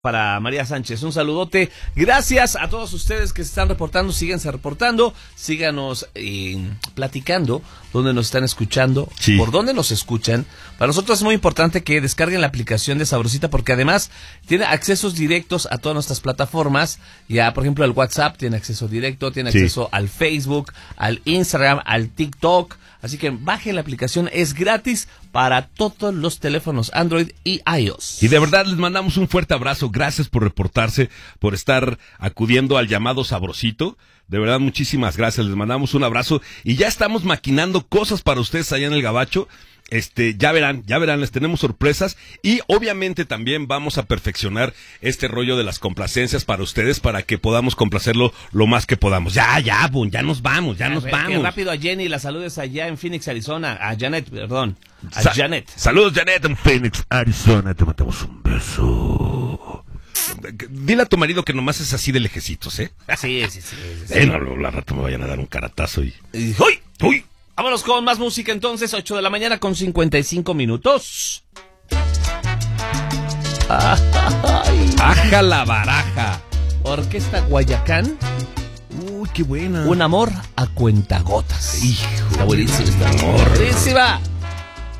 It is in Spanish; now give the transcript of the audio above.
Para María Sánchez, un saludote. Gracias a todos ustedes que se están reportando. Síganse reportando, síganos platicando dónde nos están escuchando, por dónde nos escuchan. Para nosotros es muy importante que descarguen la aplicación de Sabrosita, porque además tiene accesos directos a todas nuestras plataformas. Ya, por ejemplo, el WhatsApp tiene acceso directo, tiene acceso al Facebook, al Instagram, al TikTok. Así que bajen la aplicación, es gratis para todos los teléfonos Android y iOS. Y de verdad les mandamos un fuerte abrazo, gracias por reportarse, por estar acudiendo al llamado Sabrosito. De verdad, muchísimas gracias, les mandamos un abrazo y ya estamos maquinando cosas para ustedes allá en el Gabacho. Ya verán, les tenemos sorpresas y obviamente también vamos a perfeccionar este rollo de las complacencias para ustedes para que podamos complacerlo lo más que podamos. Ya nos vamos. Que rápido a Jenny, la saludes allá en Phoenix, Arizona, a Janet. Janet. Saludos, Janet, en Phoenix, Arizona, te mandamos un beso. Dile a tu marido que nomás es así de lejecitos, ¿eh? Sí. No, la rato me vayan a dar un caratazo y... ¡Uy! Vámonos con más música entonces, 8 de la mañana con 55 minutos. ¡Aja la baraja! Orquesta Guayacán. Uy, qué buena. Un amor a cuentagotas. Hijo, está buenísima. Amor. Buenísima.